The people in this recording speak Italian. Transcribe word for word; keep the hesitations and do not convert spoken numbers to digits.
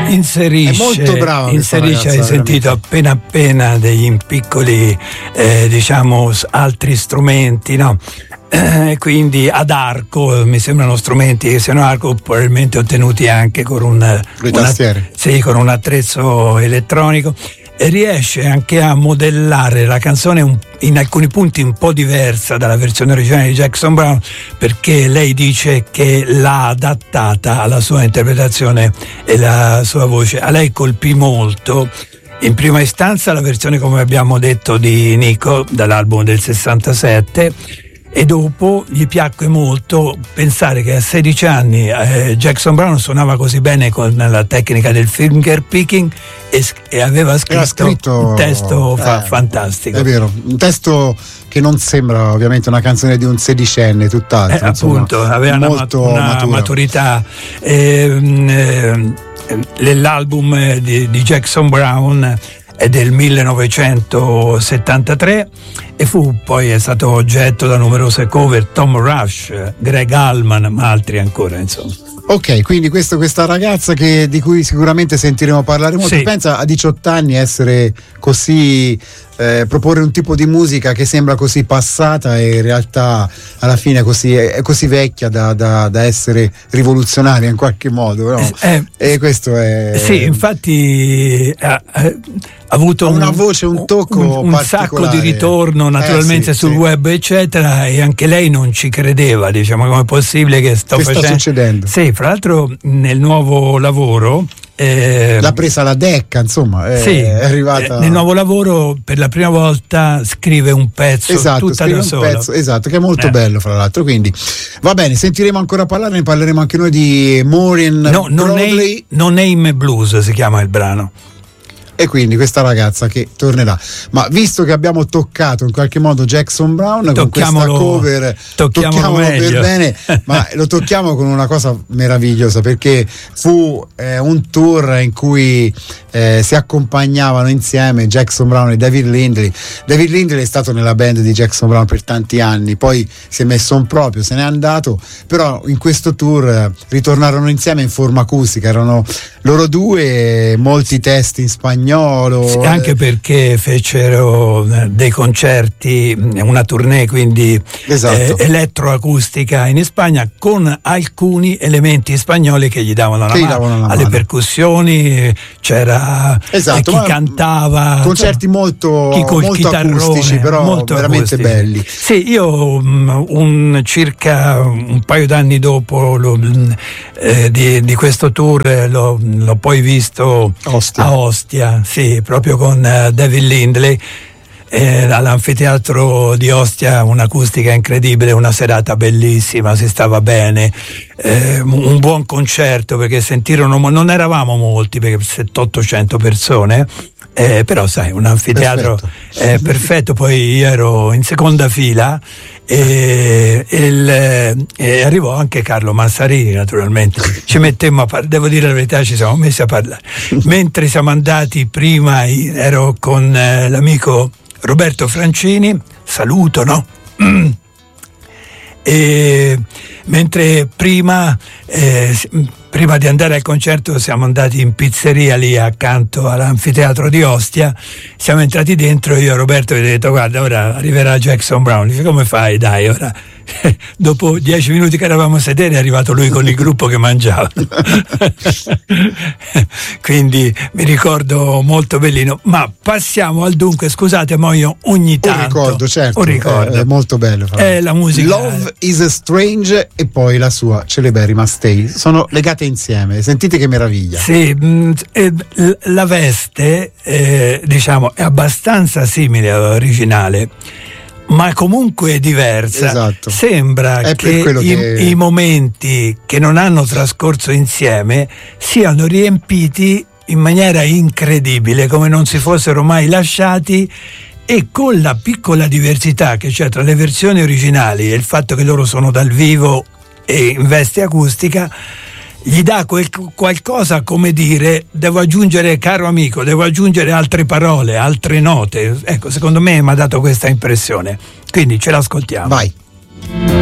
inserisce, è molto brava, inserisce ragazza, hai sentito appena appena degli piccoli eh, diciamo altri strumenti, no? Eh, quindi ad arco, mi sembrano strumenti che siano arco probabilmente ottenuti anche con un, una, sì, con un attrezzo elettronico, e riesce anche a modellare la canzone un, in alcuni punti un po' diversa dalla versione originale di Jackson Browne, perché lei dice che l'ha adattata alla sua interpretazione e la sua voce. A lei colpì molto in prima istanza la versione, come abbiamo detto, di Nico dall'album del sessantasette, e dopo gli piacque molto pensare che a sedici anni eh, Jackson Browne suonava così bene con la tecnica del finger picking e, e aveva scritto, scritto un testo fa- eh, fantastico. È vero, un testo che non sembra ovviamente una canzone di un sedicenne, tutt'altro. Eh, insomma, appunto, aveva molto una, una maturità. Ehm, ehm, l'album di, di Jackson Browne è del millenovecentosettantatré e fu poi è stato oggetto da numerose cover, Tom Rush, Greg Allman, ma altri ancora, insomma. Ok, quindi questo, questa ragazza che, di cui sicuramente sentiremo parlare molto, sì. Pensa a diciotto anni essere così, eh, proporre un tipo di musica che sembra così passata e in realtà alla fine così, è così vecchia da, da, da essere rivoluzionaria in qualche modo, no? Eh, e questo è... Sì, infatti ha, ha avuto una un, voce, un tocco un, un sacco di ritorno naturalmente eh, sì, sul sì. web eccetera, e anche lei non ci credeva, diciamo, come è possibile che sto che facendo... sta succedendo? Sì, fra l'altro nel nuovo lavoro eh, l'ha presa la Decca, insomma, è, sì, è arrivata eh, nel nuovo lavoro per la prima volta scrive un pezzo, esatto, tutta da un sola. pezzo, esatto, che è molto eh. bello fra l'altro, quindi va bene, sentiremo ancora parlare, ne parleremo anche noi di Maureen no, non Broadley. No Name Blues si chiama il brano. E quindi questa ragazza che tornerà. Ma visto che abbiamo toccato in qualche modo Jackson Browne con questa cover, tocchiamolo, tocchiamolo meglio. per bene, ma lo tocchiamo con una cosa meravigliosa, perché fu eh, un tour in cui eh, si accompagnavano insieme Jackson Browne e David Lindley. David Lindley è stato nella band di Jackson Browne per tanti anni, poi si è messo in proprio, se n'è andato, però in questo tour eh, ritornarono insieme in forma acustica, erano loro due, molti testi in spagnolo. Sì, anche perché fecero dei concerti, una tournée quindi esatto. eh, elettroacustica in Spagna, con alcuni elementi spagnoli che gli davano la che mano, davano la alle mano. percussioni c'era esatto, eh, chi cantava, concerti molto, chi col molto acustici, però molto veramente acustici. belli. Sì, io un circa un paio d'anni dopo lo, eh, di, di questo tour l'ho, l'ho poi visto Ostia. a Ostia. Sì, proprio con uh, David Lindley eh, all'anfiteatro di Ostia, un'acustica incredibile, una serata bellissima, si stava bene, eh, un buon concerto, perché sentirono, non eravamo molti, perché settecento ottocento persone, eh, però sai, un anfiteatro perfetto. Eh, perfetto. Poi io ero in seconda fila e, e, il, e arrivò anche Carlo Massarini, naturalmente. Ci mettemmo a parlare, devo dire la verità, ci siamo messi a parlare. Mentre siamo andati prima, ero con eh, l'amico Roberto Francini, saluto, no? E mentre prima eh, prima di andare al concerto siamo andati in pizzeria lì accanto all'anfiteatro di Ostia, siamo entrati dentro, io a Roberto gli ho detto: guarda, ora arriverà Jackson Browne. Dice: come fai? Dai, ora dopo dieci minuti che eravamo sedere è arrivato lui con il gruppo che mangiava. Quindi mi ricordo molto bellino. Ma passiamo al dunque, scusate, ma io ogni tanto un ricordo, certo, un ricordo. È, è molto bello, è la musica Love is Strange e poi la sua Celeberrima Stay sono legate insieme, sentite che meraviglia. Sì, mh, la veste eh, diciamo è abbastanza simile all'originale, ma comunque è diversa. Esatto. Sembra è che, i, che i momenti che non hanno trascorso insieme siano riempiti in maniera incredibile, come non si fossero mai lasciati, e con la piccola diversità che c'è tra le versioni originali e il fatto che loro sono dal vivo e in veste acustica, gli dà quel qualcosa, come dire, devo aggiungere, caro amico, devo aggiungere altre parole, altre note. Ecco, secondo me mi ha dato questa impressione. Quindi ce l'ascoltiamo. Vai.